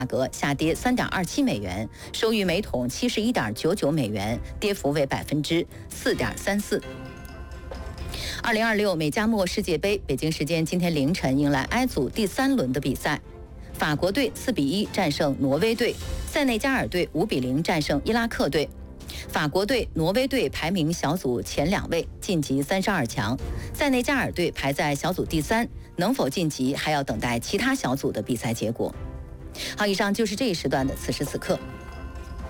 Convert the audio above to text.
格下跌3.27美元，收于每桶71.99美元，跌幅为4.34%。2026美加墨世界杯，北京时间今天凌晨迎来 I 组第3轮的比赛，法国队4-1战胜挪威队，塞内加尔队5-0战胜伊拉克队。法国队、挪威队排名小组前2位，晋级32强；塞内加尔队排在小组第3，能否晋级还要等待其他小组的比赛结果。好，以上就是这一时段的此时此刻。